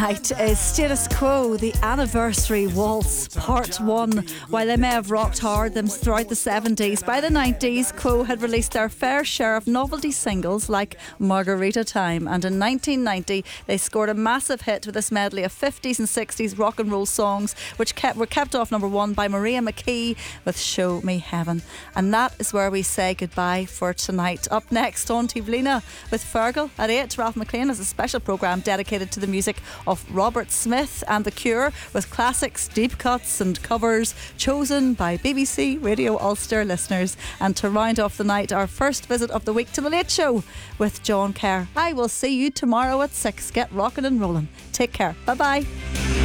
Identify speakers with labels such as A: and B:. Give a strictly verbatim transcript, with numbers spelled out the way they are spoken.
A: tonight is Status Quo, the Anniversary Waltz, Part one. While they may have rocked hard them throughout the seventies, by the nineties, Quo had released their fair share of novelty singles like Margarita Time, and in nineteen ninety they scored a massive hit with this medley of fifties and sixties rock and roll songs, which kept, were kept off number one by Maria McKee with Show Me Heaven. And that is where we say goodbye for tonight. Up next on Tivlina with Fergal at eight, Ralph McLean has a special programme dedicated to the music of Robert Smith and The Cure, with classics, deep cuts and covers chosen by B B C Radio Ulster listeners. And to round off the night, our first visit of the week to The Late Show with John Kerr. I will see you tomorrow at six. Get rocking and rolling. Take care. Bye bye.